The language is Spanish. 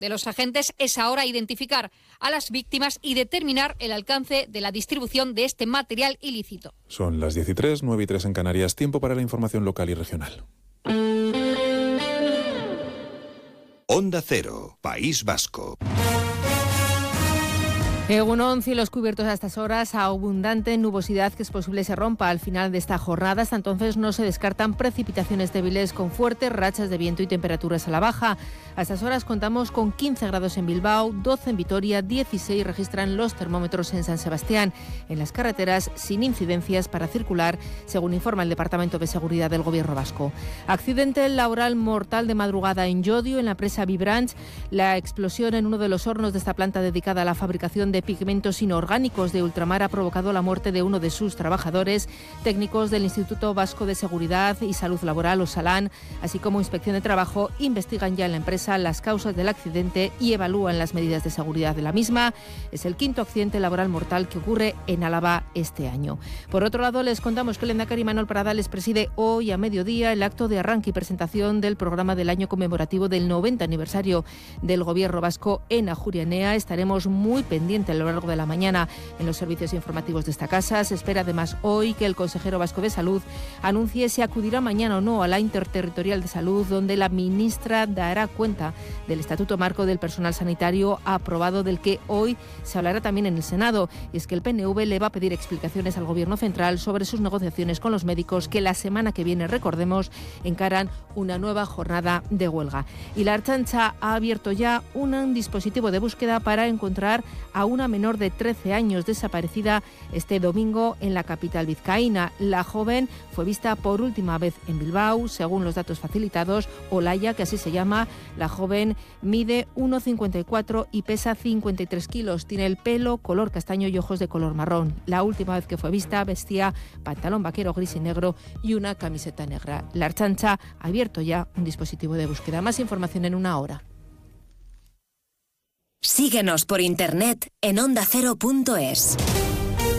de los agentes es ahora identificar a las víctimas y determinar el alcance de la distribución de este material ilícito. Son las 13, 9:03 en Canarias. Tiempo para la información local y regional. Onda Cero, País Vasco. Egunon, cielos cubiertos a estas horas, abundante nubosidad que es posible se rompa al final de esta jornada. Hasta entonces no se descartan precipitaciones débiles con fuertes rachas de viento y temperaturas a la baja. A estas horas contamos con 15 grados en Bilbao, 12 en Vitoria, 16 registran los termómetros en San Sebastián. En las carreteras sin incidencias para circular, según informa el Departamento de Seguridad del Gobierno vasco. Accidente laboral mortal de madrugada en Llodio, en la presa Vibrant. La explosión en uno de los hornos de esta planta dedicada a la fabricación de pigmentos inorgánicos de ultramar ha provocado la muerte de uno de sus trabajadores. Técnicos del Instituto Vasco de Seguridad y Salud Laboral, Osalan, así como Inspección de Trabajo, investigan ya en la empresa las causas del accidente y evalúan las medidas de seguridad de la misma. Es el quinto accidente laboral mortal que ocurre en Álava este año. Por otro lado, les contamos que el lehendakari Manuel Pradales preside hoy a mediodía el acto de arranque y presentación del programa del año conmemorativo del 90 aniversario del Gobierno vasco en Ajuria Enea. Estaremos muy pendientes a lo largo de la mañana en los servicios informativos de esta casa. Se espera además hoy que el consejero vasco de Salud anuncie si acudirá mañana o no a la Interterritorial de Salud, donde la ministra dará cuenta del Estatuto Marco del Personal Sanitario aprobado, del que hoy se hablará también en el Senado. Y es que el PNV le va a pedir explicaciones al Gobierno central sobre sus negociaciones con los médicos que la semana que viene, recordemos, encaran una nueva jornada de huelga. Y la Ertzaintza ha abierto ya un dispositivo de búsqueda para encontrar a una menor de 13 años desaparecida este domingo en la capital vizcaína. La joven fue vista por última vez en Bilbao, según los datos facilitados. Olaya, que así se llama, la joven mide 1,54 y pesa 53 kilos. Tiene el pelo color castaño y ojos de color marrón. La última vez que fue vista vestía pantalón vaquero gris y negro y una camiseta negra. La Ertzaintza ha abierto ya un dispositivo de búsqueda. Más información en una hora. Síguenos por internet en ondacero.es.